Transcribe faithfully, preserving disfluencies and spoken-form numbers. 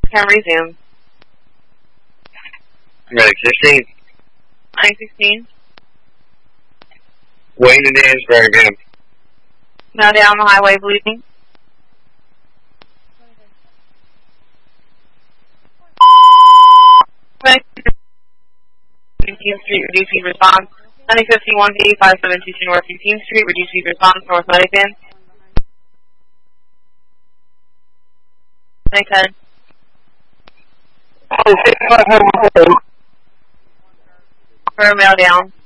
Can resume. Medic sixteen. nine sixteen. Wayne and Dansbury, ma'am. Now down the highway bleeding. fifteenth Street, reduce speed response. nine fifty-one B, five seven two two North fifteenth Street, reduce speed response, North Medic in. nine ten. For a mail down.